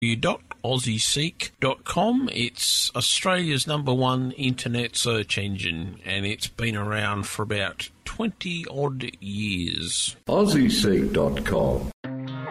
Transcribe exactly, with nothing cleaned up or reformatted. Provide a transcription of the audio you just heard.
dot aussie seek dot com. It's Australia's number one internet search engine, and it's been around for about twenty odd years. aussie seek dot com